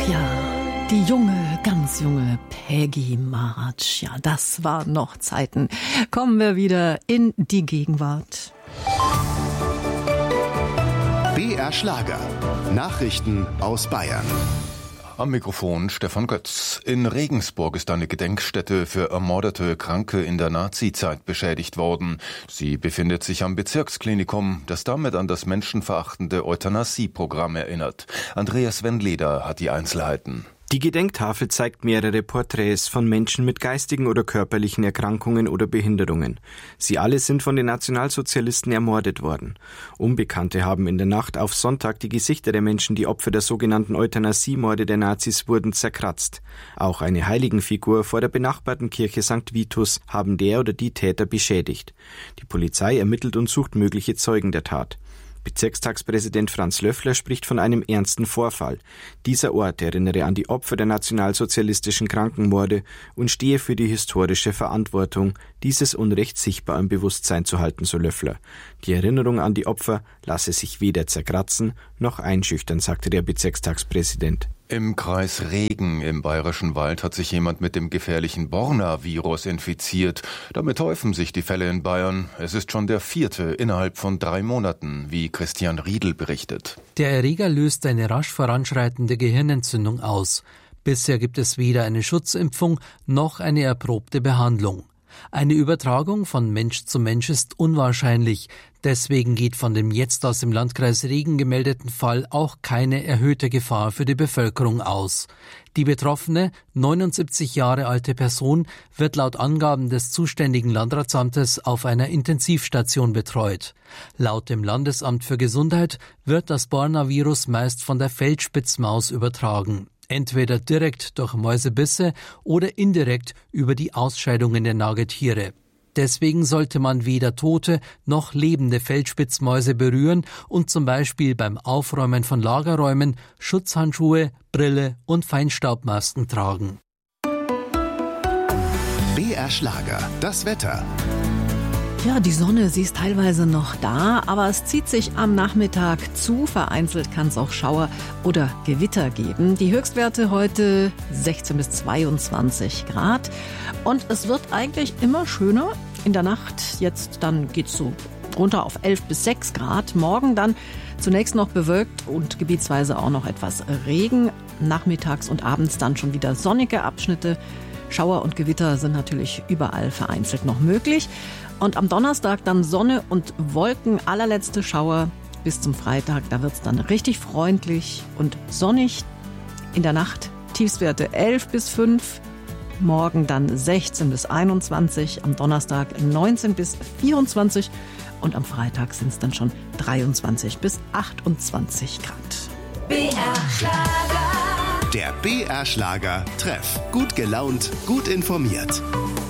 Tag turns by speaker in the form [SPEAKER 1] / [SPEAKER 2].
[SPEAKER 1] Die junge, ganz junge Peggy March. Ja, das waren noch Zeiten. Kommen wir wieder in die Gegenwart.
[SPEAKER 2] BR Schlager. Nachrichten aus Bayern.
[SPEAKER 3] Am Mikrofon Stefan Götz. In Regensburg ist eine Gedenkstätte für ermordete Kranke in der Nazizeit beschädigt worden. Sie befindet sich am Bezirksklinikum, das damit an das menschenverachtende Euthanasie-Programm erinnert. Andreas Wendleder hat die Einzelheiten.
[SPEAKER 4] Die Gedenktafel zeigt mehrere Porträts von Menschen mit geistigen oder körperlichen Erkrankungen oder Behinderungen. Sie alle sind von den Nationalsozialisten ermordet worden. Unbekannte haben in der Nacht auf Sonntag die Gesichter der Menschen, die Opfer der sogenannten Euthanasiemorde der Nazis wurden, zerkratzt. Auch eine Heiligenfigur vor der benachbarten Kirche St. Vitus haben der oder die Täter beschädigt. Die Polizei ermittelt und sucht mögliche Zeugen der Tat. Bezirkstagspräsident Franz Löffler spricht von einem ernsten Vorfall. Dieser Ort erinnere an die Opfer der nationalsozialistischen Krankenmorde und stehe für die historische Verantwortung, dieses Unrecht sichtbar im Bewusstsein zu halten, so Löffler. Die Erinnerung an die Opfer lasse sich weder zerkratzen noch einschüchtern, sagte der Bezirkstagspräsident.
[SPEAKER 3] Im Kreis Regen im Bayerischen Wald hat sich jemand mit dem gefährlichen Borna-Virus infiziert. Damit häufen sich die Fälle in Bayern. Es ist schon der 4. innerhalb von 3 Monaten, wie Christian Riedl berichtet.
[SPEAKER 5] Der Erreger löst eine rasch voranschreitende Gehirnentzündung aus. Bisher gibt es weder eine Schutzimpfung noch eine erprobte Behandlung. Eine Übertragung von Mensch zu Mensch ist unwahrscheinlich. Deswegen geht von dem jetzt aus dem Landkreis Regen gemeldeten Fall auch keine erhöhte Gefahr für die Bevölkerung aus. Die betroffene, 79 Jahre alte Person wird laut Angaben des zuständigen Landratsamtes auf einer Intensivstation betreut. Laut dem Landesamt für Gesundheit wird das Borna-Virus meist von der Feldspitzmaus übertragen. Entweder direkt durch Mäusebisse oder indirekt über die Ausscheidungen der Nagetiere. Deswegen sollte man weder tote noch lebende Feldspitzmäuse berühren und zum Beispiel beim Aufräumen von Lagerräumen Schutzhandschuhe, Brille und Feinstaubmasken tragen.
[SPEAKER 2] BR Schlager, das Wetter.
[SPEAKER 1] Ja, die Sonne, sie ist teilweise noch da, aber es zieht sich am Nachmittag zu. Vereinzelt kann es auch Schauer oder Gewitter geben. Die Höchstwerte heute 16 bis 22 Grad. Und es wird eigentlich immer schöner. In der Nacht jetzt dann geht's so runter auf 11 bis 6 Grad. Morgen dann zunächst noch bewölkt und gebietsweise auch noch etwas Regen. Nachmittags und abends dann schon wieder sonnige Abschnitte. Schauer und Gewitter sind natürlich überall vereinzelt noch möglich. Und am Donnerstag dann Sonne und Wolken, allerletzte Schauer bis zum Freitag. Da wird es dann richtig freundlich und sonnig. In der Nacht Tiefstwerte 11 bis 5, morgen dann 16 bis 21, am Donnerstag 19 bis 24 und am Freitag sind es dann schon 23 bis 28 Grad.
[SPEAKER 2] BR Schlager. Der BR Schlager Treff. Gut gelaunt, gut informiert.